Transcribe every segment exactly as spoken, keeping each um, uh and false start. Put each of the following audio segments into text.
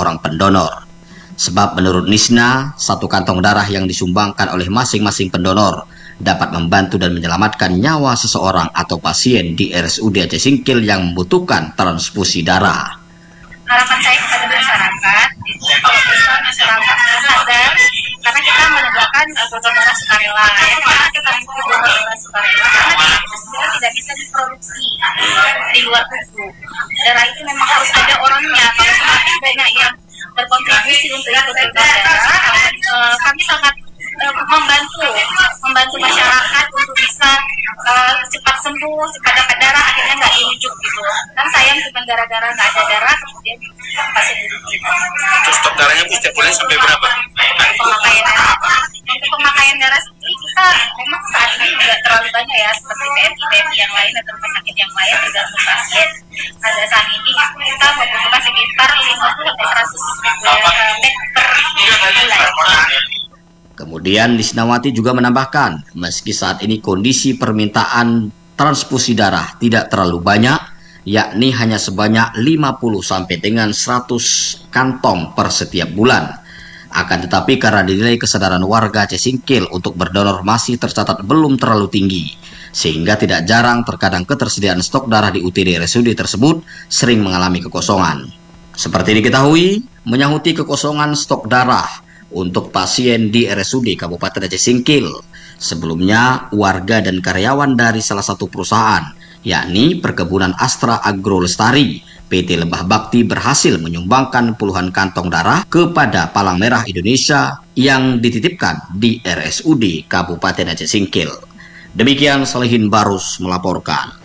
seorang pendonor. Sebab menurut Nisna, satu kantong darah yang disumbangkan oleh masing-masing pendonor dapat membantu dan menyelamatkan nyawa seseorang atau pasien di R S U D Aceh Singkil yang membutuhkan transfusi darah. Harapan saya kepada masyarakat, kalau bisa masyarakat sadar, karena kita menegakkan donor darah sukarela, ya, karena kita butuh donor darah sukarela, karena darah tidak bisa diproduksi di luar tubuh. Darah itu memang harus ada orangnya. Kalau semakin banyak yang berkontribusi untuk ikut donor darah, uh, kami sangat uh, membantu, membantu masyarakat untuk bisa uh, cepat sembuh, cepat dapat darah, akhirnya nggak dirujuk gitu. Kan sayang cuma gara-gara nggak ada darah, kemudian pasien dirujuk. Untuk stok darahnya Bu, setiap bulan sampai berapa? Pemakaian darah. Untuk pemakaian darah sendiri kita memang saat ini juga terlalu banyak ya, seperti P M I P M I yang lain atau rumah sakit yang lain tergantung pasien. Pada saat ini kita membutuhkan sekitar lima puluh sampai seratus bed per bulan. Kemudian Nisnawati juga menambahkan, meski saat ini kondisi permintaan transfusi darah tidak terlalu banyak, yakni hanya sebanyak lima puluh sampai dengan seratus kantong per setiap bulan. Akan tetapi karena dinilai kesadaran warga Aceh Singkil untuk berdonor masih tercatat belum terlalu tinggi, sehingga tidak jarang terkadang ketersediaan stok darah di U T D R S U D tersebut sering mengalami kekosongan. Seperti diketahui, menyahuti kekosongan stok darah untuk pasien di R S U D Kabupaten Aceh Singkil, sebelumnya warga dan karyawan dari salah satu perusahaan, yakni Perkebunan Astra Agro Lestari, P T Lebah Bakti, berhasil menyumbangkan puluhan kantong darah kepada Palang Merah Indonesia yang dititipkan di R S U D Kabupaten Aceh Singkil. Demikian Salihin Barus melaporkan.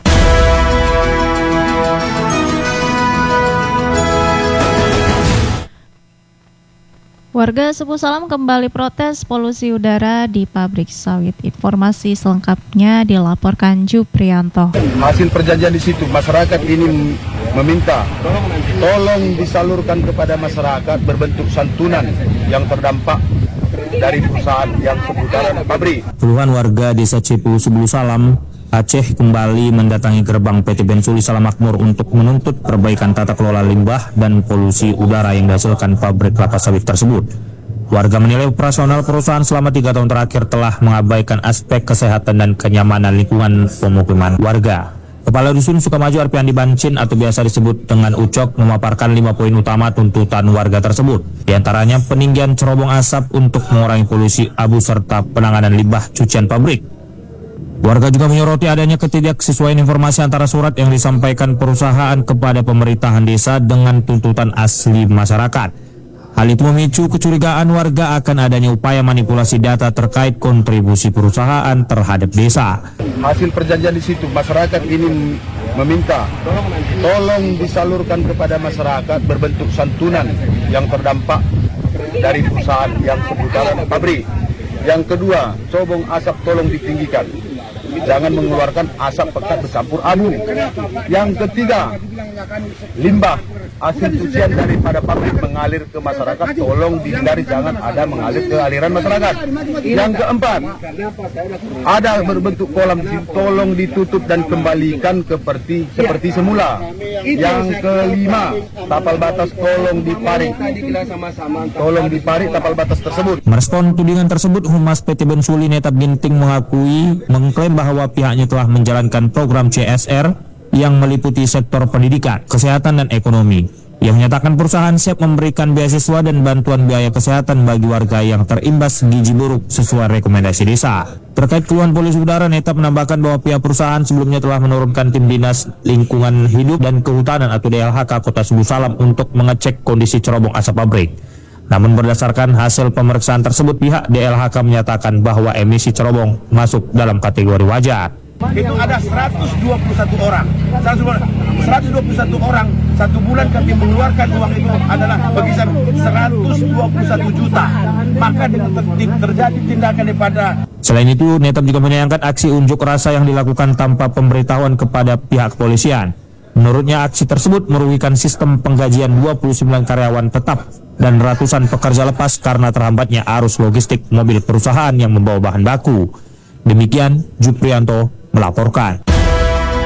Warga Sepu Salam kembali protes polusi udara di pabrik sawit. Informasi selengkapnya dilaporkan Juprianto. Hasil perjanjian di situ, masyarakat ini meminta tolong disalurkan kepada masyarakat berbentuk santunan yang terdampak dari perusahaan yang seputaran pabrik. Puluhan warga desa Cepu Sepu Salam, Aceh kembali mendatangi gerbang P T Bensuli Salam Makmur untuk menuntut perbaikan tata kelola limbah dan polusi udara yang dihasilkan pabrik kelapa sawit tersebut. Warga menilai operasional perusahaan selama tiga tahun terakhir telah mengabaikan aspek kesehatan dan kenyamanan lingkungan pemukiman warga. Kepala Dusun Sukamaju Arpiandi Bancin atau biasa disebut dengan Ucok memaparkan lima poin utama tuntutan warga tersebut. Di antaranya peninggian cerobong asap untuk mengurangi polusi abu serta penanganan limbah cucian pabrik. Warga juga menyoroti adanya ketidaksesuaian informasi antara surat yang disampaikan perusahaan kepada pemerintahan desa dengan tuntutan asli masyarakat. Hal itu memicu kecurigaan warga akan adanya upaya manipulasi data terkait kontribusi perusahaan terhadap desa. Hasil perjanjian di situ, masyarakat ini meminta tolong disalurkan kepada masyarakat berbentuk santunan yang terdampak dari perusahaan yang seputaran pabrik. Yang kedua, cerobong asap tolong ditinggikan. Jangan mengeluarkan asap pekat bercampur abu. Yang ketiga, limbah hasil cucian daripada pabrik mengalir ke masyarakat, tolong dihindari, jangan ada mengalir ke aliran masyarakat. Yang keempat, ada berbentuk kolam, tolong ditutup dan kembalikan seperti seperti semula. Yang kelima, tapal batas tolong diparik. Tolong diparik tapal batas tersebut. Merespon tudingan tersebut, Humas P T Bensuli Neta Ginting mengakui mengklaim bahwa pihaknya telah menjalankan program C S R yang meliputi sektor pendidikan, kesehatan, dan ekonomi. Ia menyatakan perusahaan siap memberikan beasiswa dan bantuan biaya kesehatan bagi warga yang terimbas gizi buruk sesuai rekomendasi desa. Terkait keluhan polusi udara, Neta menambahkan bahwa pihak perusahaan sebelumnya telah menurunkan tim Dinas Lingkungan Hidup dan Kehutanan atau D L H K Kota Sepu Salam untuk mengecek kondisi cerobong asap pabrik. Namun berdasarkan hasil pemeriksaan tersebut, pihak D L H K menyatakan bahwa emisi cerobong masuk dalam kategori wajar. Itu ada seratus dua puluh satu orang. seratus dua puluh satu orang, satu bulan kami mengeluarkan uang itu adalah berkisar seratus dua puluh satu juta. Maka terjadi tindakan daripada. Selain itu, Neta juga menyayangkan aksi unjuk rasa yang dilakukan tanpa pemberitahuan kepada pihak kepolisian. Menurutnya aksi tersebut merugikan sistem penggajian dua puluh sembilan karyawan tetap dan ratusan pekerja lepas karena terhambatnya arus logistik mobil perusahaan yang membawa bahan baku. Demikian Juprianto melaporkan.